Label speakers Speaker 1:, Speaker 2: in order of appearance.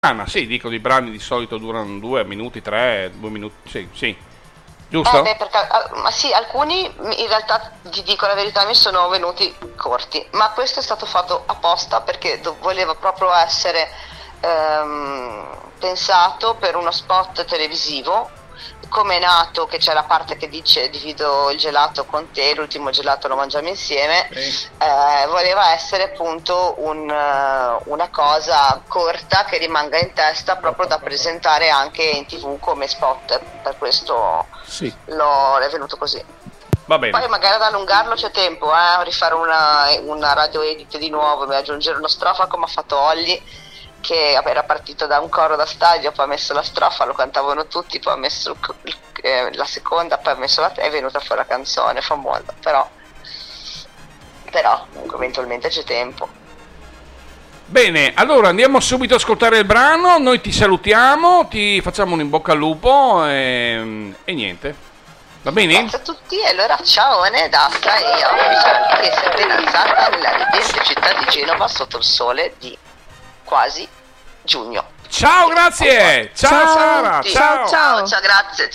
Speaker 1: Sì, dico, i brani di solito durano 2 minuti, 3, 2 minuti, sì, giusto?
Speaker 2: Ma sì, alcuni in realtà, ti dico la verità, mi sono venuti corti, ma questo è stato fatto apposta perché voleva proprio essere pensato per uno spot televisivo. Come è nato, che c'è la parte che dice divido il gelato con te, l'ultimo gelato lo mangiamo insieme, voleva essere appunto una cosa corta che rimanga in testa proprio da presentare anche in TV come spot, per questo è venuto così.
Speaker 1: Va bene.
Speaker 2: Poi magari ad allungarlo c'è tempo, rifare una radio edit di nuovo, aggiungere uno strofa come ha fatto Olly, che era partito da un coro da stadio, poi ha messo la strofa, lo cantavano tutti, poi ha messo la seconda, poi ha messo è venuta fuori la canzone famosa, però eventualmente c'è tempo.
Speaker 1: Bene, allora andiamo subito ad ascoltare il brano, noi ti salutiamo, ti facciamo un in bocca al lupo e niente, va bene?
Speaker 2: Grazie a tutti e allora ciao Dasta e auguro che siate danzata nella ridente città di Genova sotto il sole di quasi giugno.
Speaker 1: Ciao, grazie. Ciao Sara.
Speaker 2: Ciao, grazie.